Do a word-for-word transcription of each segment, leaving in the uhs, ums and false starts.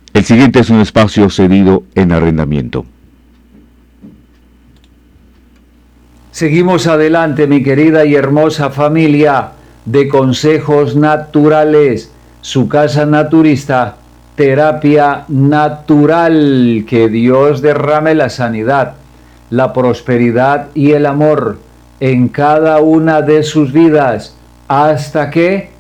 El siguiente es un espacio cedido en arrendamiento. Seguimos adelante, mi querida y hermosa familia de Consejos Naturales, su casa naturista, terapia natural. Que Dios derrame la sanidad, la prosperidad y el amor en cada una de sus vidas, hasta que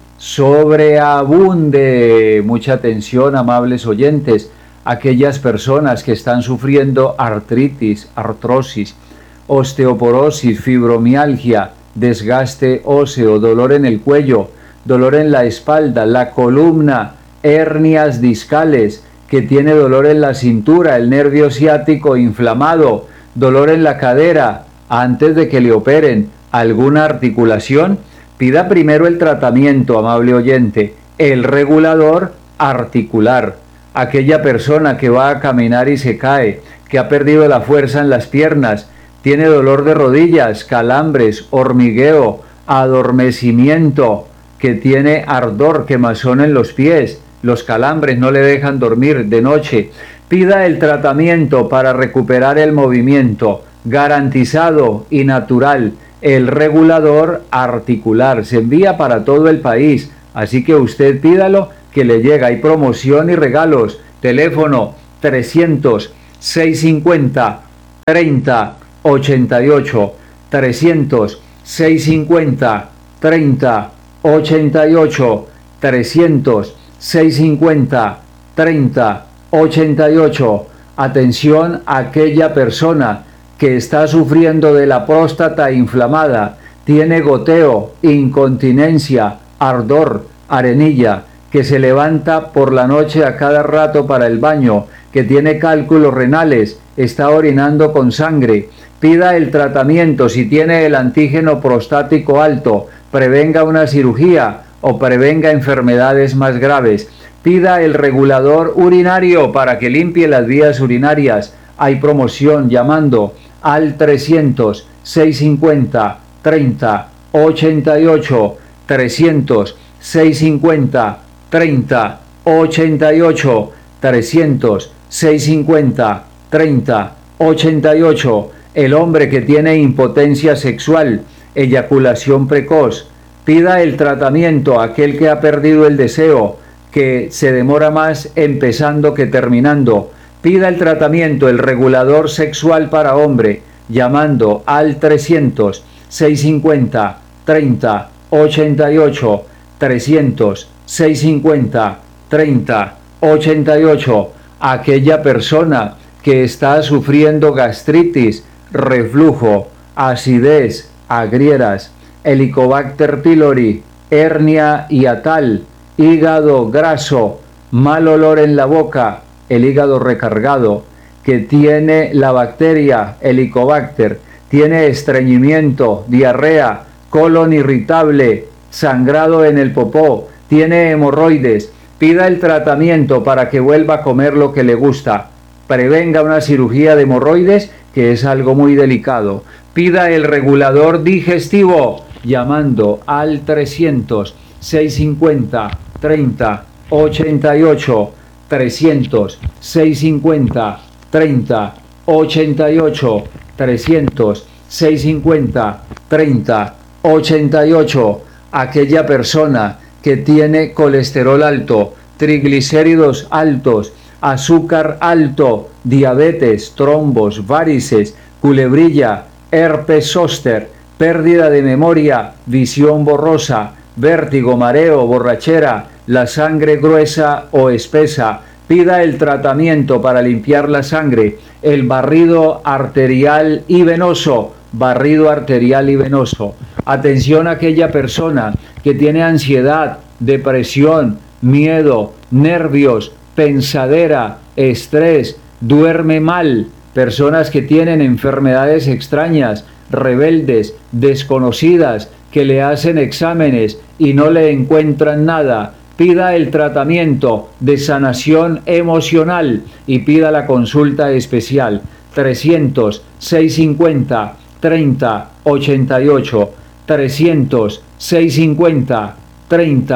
sobreabunde. Mucha atención, amables oyentes, aquellas personas que están sufriendo artritis, artrosis, osteoporosis, fibromialgia, desgaste óseo, dolor en el cuello, dolor en la espalda, la columna, hernias discales, que tiene dolor en la cintura, el nervio ciático inflamado, dolor en la cadera, antes de que le operen alguna articulación, pida primero el tratamiento, amable oyente, el regulador articular. Aquella persona que va a caminar y se cae, que ha perdido la fuerza en las piernas, tiene dolor de rodillas, calambres, hormigueo, adormecimiento, que tiene ardor, quemazón en los pies, los calambres no le dejan dormir de noche, pida el tratamiento para recuperar el movimiento, garantizado y natural, el regulador articular. Se envía para todo el país, así que usted pídalo que le llega. Hay promoción y regalos. Teléfono trescientos, seiscientos cincuenta, treinta, ochenta y ocho, trescientos, seiscientos cincuenta, treinta, ochenta y ocho, trescientos, seiscientos cincuenta, treinta, ochenta y ocho. Atención a aquella persona que está sufriendo de la próstata inflamada, tiene goteo, incontinencia, ardor, arenilla, que se levanta por la noche a cada rato para el baño, que tiene cálculos renales, está orinando con sangre. Pida el tratamiento. Si tiene el antígeno prostático alto, prevenga una cirugía o prevenga enfermedades más graves. Pida el regulador urinario para que limpie las vías urinarias. Hay promoción llamando al trescientos, seiscientos cincuenta, treinta, ochenta y ocho, trescientos, seiscientos cincuenta, treinta, ochenta y ocho, trescientos, seiscientos cincuenta, treinta, ochenta y ocho. El hombre que tiene impotencia sexual, eyaculación precoz, pida el tratamiento. Aquel que ha perdido el deseo, que se demora más empezando que terminando, pida el tratamiento, el regulador sexual para hombre, llamando al trescientos, seiscientos cincuenta, treinta, ochenta y ocho, trescientos, seiscientos cincuenta, treinta, ochenta y ocho. Aquella persona que está sufriendo gastritis, reflujo, acidez, agrieras, Helicobacter pylori, hernia hiatal, hígado graso, mal olor en la boca, el hígado recargado, que tiene la bacteria Helicobacter, tiene estreñimiento, diarrea, colon irritable, sangrado en el popó, tiene hemorroides, pida el tratamiento para que vuelva a comer lo que le gusta. Prevenga una cirugía de hemorroides, que es algo muy delicado. Pida el regulador digestivo llamando al trescientos, seiscientos cincuenta, treinta, ochenta y ocho, trescientos, seiscientos cincuenta, treinta, ochenta y ocho, trescientos, seiscientos cincuenta, treinta, ochenta y ocho. Aquella persona que tiene colesterol alto, triglicéridos altos, azúcar alto, diabetes, trombos, varices, culebrilla, herpes zóster, pérdida de memoria, visión borrosa, vértigo, mareo, borrachera, la sangre gruesa o espesa. Pida el tratamiento para limpiar la sangre, el barrido arterial y venoso, barrido arterial y venoso. Atención a aquella persona que tiene ansiedad, depresión, miedo, nervios, pensadera, estrés, duerme mal, personas que tienen enfermedades extrañas, rebeldes, desconocidas, que le hacen exámenes y no le encuentran nada. Pida el tratamiento de sanación emocional y pida la consulta especial. trescientos, seiscientos cincuenta, treinta, ochenta y ocho, trescientos, seiscientos cincuenta, treinta,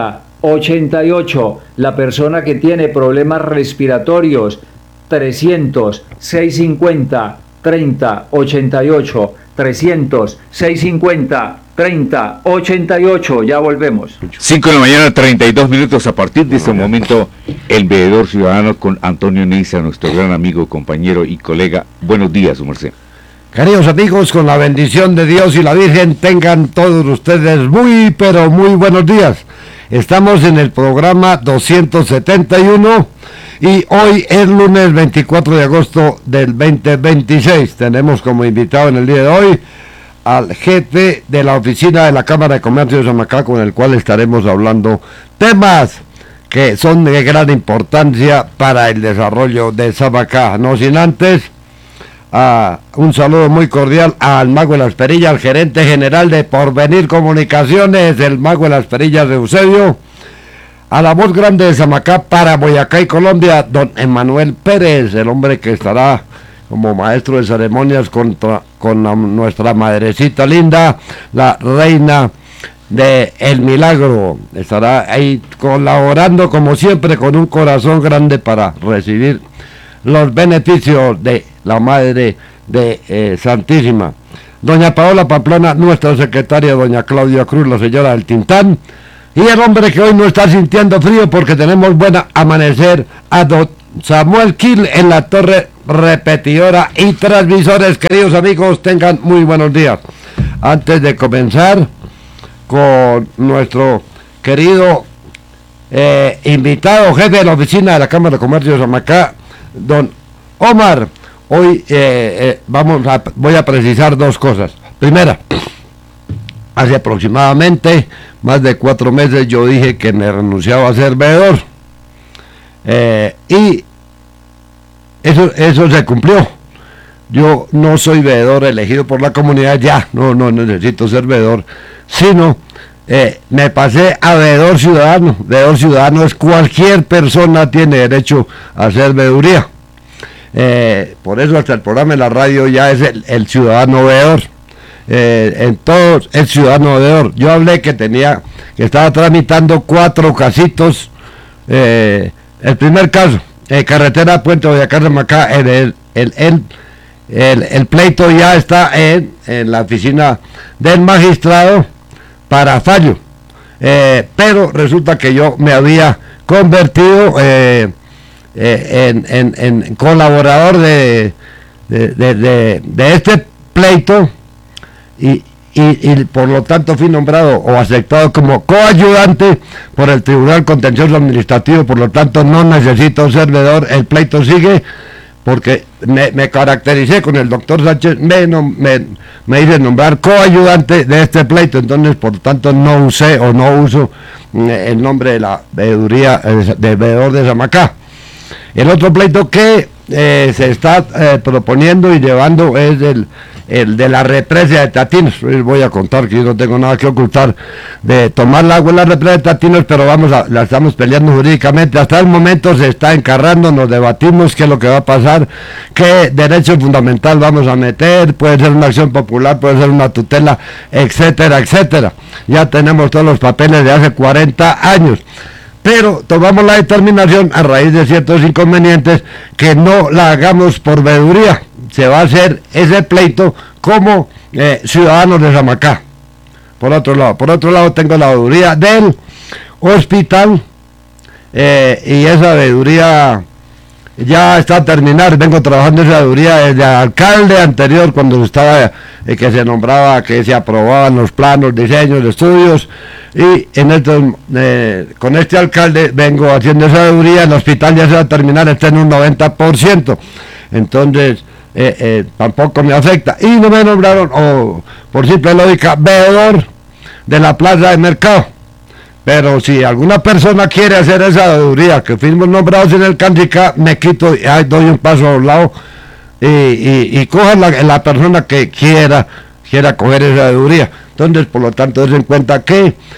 ochenta y ocho. La persona que tiene problemas respiratorios, trescientos, seiscientos cincuenta, treinta, ochenta y ocho. trescientos, seiscientos cincuenta, treinta, ochenta y ocho. Ya volvemos. cinco de la mañana, treinta y dos minutos. A partir de este momento, el veedor ciudadano con Antonio Neiza, nuestro gran amigo, compañero y colega. Buenos días, su merced. Queridos amigos, con la bendición de Dios y la Virgen, tengan todos ustedes muy, pero muy buenos días. Estamos en el programa doscientos setenta y uno y hoy es lunes veinticuatro de agosto del veinte veintiséis. Tenemos como invitado en el día de hoy al jefe de la oficina de la Cámara de Comercio de Samacá, con el cual estaremos hablando temas que son de gran importancia para el desarrollo de Samacá. No sin antes, uh, un saludo muy cordial al Mago de las Perillas, al gerente general de Porvenir Comunicaciones, el Mago de las Perillas de Eusebio, a la voz grande de Samacá para Boyacá y Colombia, don Emanuel Pérez, el hombre que estará como maestro de ceremonias contra, con la, nuestra madrecita linda, la reina de El Milagro. Estará ahí colaborando como siempre con un corazón grande para recibir los beneficios de la Madre de eh, Santísima. Doña Paola Pamplona, nuestra secretaria, doña Claudia Cruz, la señora del Tintán, y el hombre que hoy no está sintiendo frío porque tenemos buena amanecer, a don Samuel Kiel en la torre repetidora y transmisores. Queridos amigos, tengan muy buenos días. Antes de comenzar con nuestro querido eh, invitado, jefe de la oficina de la Cámara de Comercio de Samacá, don Omar, hoy eh, eh, vamos a, voy a precisar dos cosas. Primera, hace aproximadamente más de cuatro meses yo dije que me renunciaba a ser veedor, eh, y eso, eso se cumplió. Yo no soy veedor elegido por la comunidad, ya, no, no necesito ser veedor, sino eh, me pasé a veedor ciudadano. Veedor ciudadano es cualquier persona tiene derecho a hacer veeduría. Eh, por eso hasta el programa de la radio ya es el, el ciudadano veedor. Eh, en todos el ciudadano veedor. Yo hablé que tenía, que estaba tramitando cuatro casitos. Eh, el primer caso, eh, carretera Puente Boyacá de Macá, el, el, el, el, el, el pleito ya está en, en la oficina del magistrado para fallo. Eh, pero resulta que yo me había convertido eh, eh, en, en, en colaborador de, de, de, de, de este pleito. Y, y, y por lo tanto fui nombrado o aceptado como coayudante por el Tribunal Contencioso Administrativo. Por lo tanto no necesito ser veedor, el pleito sigue porque me, me caractericé con el doctor Sánchez, me, no, me, me hice nombrar coayudante de este pleito, entonces por lo tanto no usé o no uso el nombre de la veeduría de veedor de Samacá. El otro pleito que eh, se está eh, proponiendo y llevando es el el de la represa de Tatinos. Les voy a contar que yo no tengo nada que ocultar de tomar el agua en la represa de Tatinos, pero vamos a, la estamos peleando jurídicamente. Hasta el momento se está encarrando, nos debatimos qué es lo que va a pasar, qué derecho fundamental vamos a meter, puede ser una acción popular, puede ser una tutela, etcétera, etcétera. Ya tenemos todos los papeles de hace cuarenta años. Pero tomamos la determinación a raíz de ciertos inconvenientes que no la hagamos por veeduría. Se va a hacer ese pleito como eh, ciudadanos de Samacá. Por otro lado, por otro lado tengo la veeduría del hospital, eh, y esa veeduría ya está a terminar. Vengo trabajando esa veeduría desde el alcalde anterior, cuando estaba eh, que se nombraba, que se aprobaban los planos, diseños, estudios, y en estos, eh, con este alcalde vengo haciendo esa veeduría. El hospital ya se va a terminar, está en un noventa por ciento. Entonces Eh, eh, tampoco me afecta, y no me nombraron, o por simple lógica, veedor de la plaza de mercado. Pero si alguna persona quiere hacer esa veeduría, que fuimos nombrados en el Candica, me quito y ahí doy un paso a un lado y, y, y coja la, la persona que quiera quiera coger esa veeduría. Entonces, por lo tanto, den en cuenta que